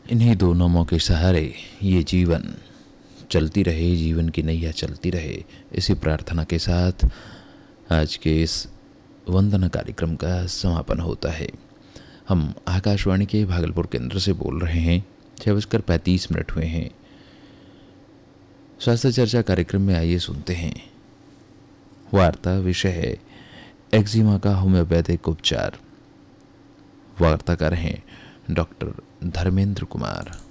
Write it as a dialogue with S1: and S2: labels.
S1: इन्हीं दो नामों के सहारे ये जीवन चलती रहे, जीवन की नैया चलती रहे, इसी प्रार्थना के साथ आज के इस वंदना कार्यक्रम का समापन होता है। हम आकाशवाणी के भागलपुर केंद्र से बोल रहे हैं। 6:35 हुए हैं। स्वास्थ्य चर्चा कार्यक्रम में आइए सुनते हैं वार्ता। विषय है एक्जिमा का होम्योपैथिक उपचार। वार्ताकार हैं डॉक्टर धर्मेंद्र कुमार।